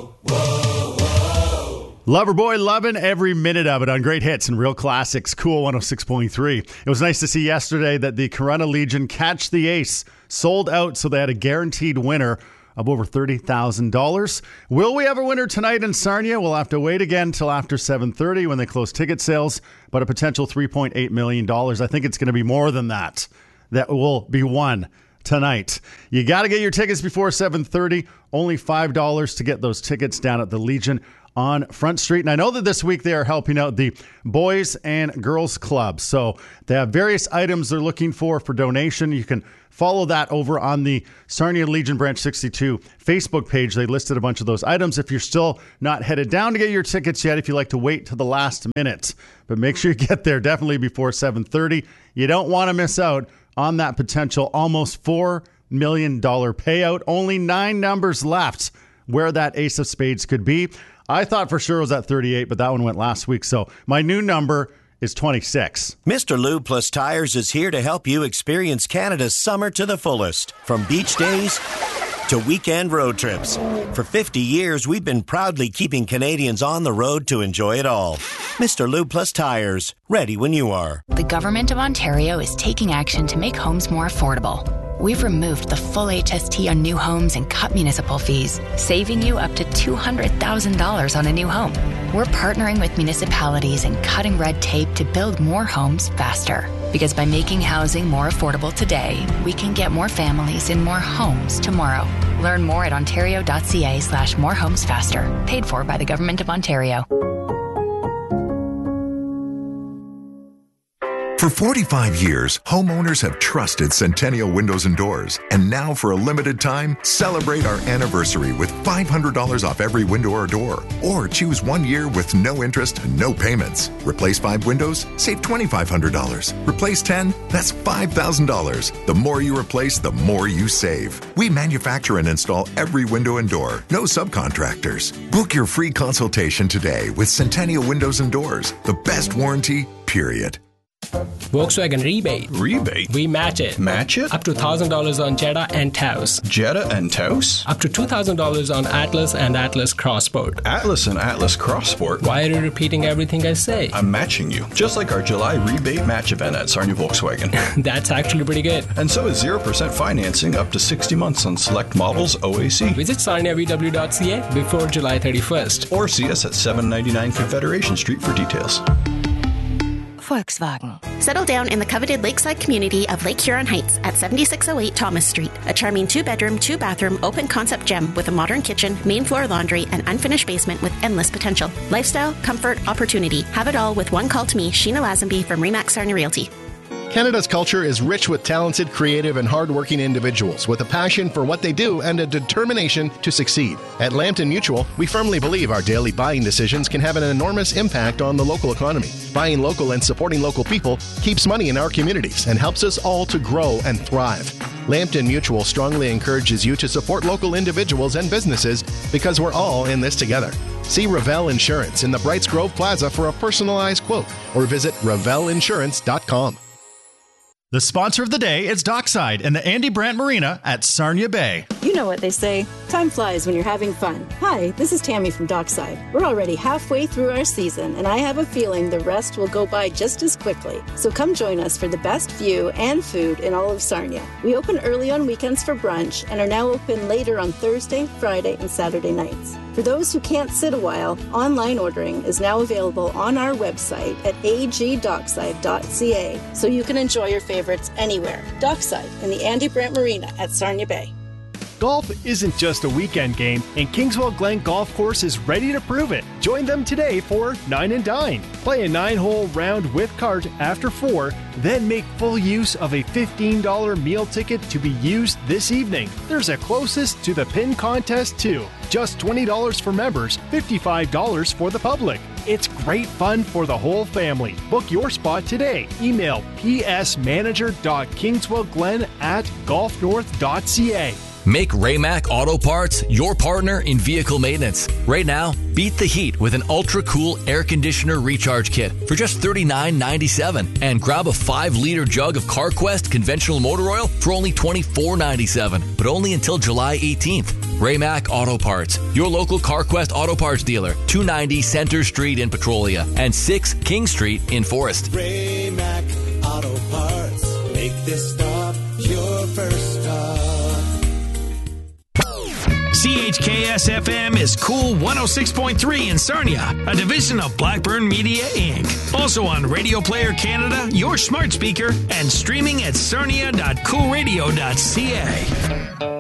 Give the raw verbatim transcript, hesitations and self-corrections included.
Loverboy loving every minute of it on Great Hits and Real Classics, Cool one oh six point three. It was nice to see yesterday that the Corunna Legion Catch the Ace sold out, so they had a guaranteed winner of over thirty thousand dollars. Will we have a winner tonight in Sarnia? We'll have to wait again till after seven thirty when they close ticket sales, but a potential three point eight million dollars. I think it's going to be more than that that will be won tonight. You got to get your tickets before seven thirty. Only five dollars to get those tickets down at the Legion on Front Street. And I know that this week they are helping out the Boys and Girls Club. So they have various items they're looking for for donation. You can follow that over on the Sarnia Legion Branch sixty-two Facebook page. They listed a bunch of those items. If you're still not headed down to get your tickets yet, if you like to wait to the last minute, but make sure you get there definitely before seven thirty. You don't want to miss out on that potential almost four million dollars payout. Only nine numbers left where that ace of spades could be. I thought for sure it was at thirty-eight, but that one went last week. So my new number is twenty-six. Mister Lube Plus Tires is here to help you experience Canada's summer to the fullest. From beach days to weekend road trips. For fifty years, we've been proudly keeping Canadians on the road to enjoy it all. Mister Lube Plus Tires, ready when you are. The Government of Ontario is taking action to make homes more affordable. We've removed the full H S T on new homes and cut municipal fees, saving you up to two hundred thousand dollars on a new home. We're partnering with municipalities and cutting red tape to build more homes faster. Because by making housing more affordable today, we can get more families in more homes tomorrow. Learn more at ontario.ca slash more homes faster. Paid for by the Government of Ontario. For forty-five years, homeowners have trusted Centennial Windows and Doors. And now for a limited time, celebrate our anniversary with five hundred dollars off every window or door. Or choose one year with no interest and no payments. Replace five windows, save two thousand five hundred dollars. Replace ten, that's five thousand dollars. The more you replace, the more you save. We manufacture and install every window and door. No subcontractors. Book your free consultation today with Centennial Windows and Doors. The best warranty, period. Volkswagen rebate. Rebate? We match it. Match it? Up to one thousand dollars on Jetta and Taos. Jetta and Taos? Up to two thousand dollars on Atlas and Atlas Crossport. Atlas and Atlas Crossport? Why are you repeating everything I say? I'm matching you. Just like our July rebate match event at Sarnia Volkswagen. That's actually pretty good. And so is zero percent financing up to sixty months on select models O A C. Visit sarnia v w dot c a before July thirty-first. Or see us at seven ninety-nine Confederation Street for details. Volkswagen. Settle down in the coveted lakeside community of Lake Huron Heights at seventy-six oh eight Thomas Street. A charming two-bedroom, two-bathroom, open-concept gem with a modern kitchen, main floor laundry, and unfinished basement with endless potential. Lifestyle, comfort, opportunity. Have it all with one call to me, Sheena Lazenby from Remax Sarnia Realty. Canada's culture is rich with talented, creative, and hardworking individuals with a passion for what they do and a determination to succeed. At Lambton Mutual, we firmly believe our daily buying decisions can have an enormous impact on the local economy. Buying local and supporting local people keeps money in our communities and helps us all to grow and thrive. Lambton Mutual strongly encourages you to support local individuals and businesses because we're all in this together. See Revell Insurance in the Brights Grove Plaza for a personalized quote or visit revell insurance dot com. The sponsor of the day is Dockside and the Andy Brandt Marina at Sarnia Bay. You know what they say, time flies when you're having fun. Hi, this is Tammy from Dockside. We're already halfway through our season, and I have a feeling the rest will go by just as quickly. So come join us for the best view and food in all of Sarnia. We open early on weekends for brunch and are now open later on Thursday, Friday, and Saturday nights. For those who can't sit a while, online ordering is now available on our website at a g dockside dot c a, so you can enjoy your favorites anywhere. Dockside in the Andy Brandt Marina at Sarnia Bay. Golf isn't just a weekend game, and Kingswell Glen Golf Course is ready to prove it. Join them today for Nine and Dine. Play a nine-hole round with cart after four, then make full use of a fifteen dollars meal ticket to be used this evening. There's a closest to the pin contest, too. Just twenty dollars for members, fifty-five dollars for the public. It's great fun for the whole family. Book your spot today. Email p s manager dot kingswell glen at golf north dot c a. Make Raymac Auto Parts your partner in vehicle maintenance. Right now, beat the heat with an ultra-cool air conditioner recharge kit for just thirty-nine ninety-seven, and grab a five liter jug of CarQuest conventional motor oil for only twenty-four ninety-seven, but only until July eighteenth. Raymac Auto Parts, your local CarQuest Auto Parts dealer, two ninety Center Street in Petrolia and six King Street in Forest. Raymac Auto Parts, make this stop your first stop. C H K S F M is Cool one oh six point three in Sarnia, a division of Blackburn Media, Incorporated. Also on Radio Player Canada, your smart speaker, and streaming at sarnia dot cool radio dot c a.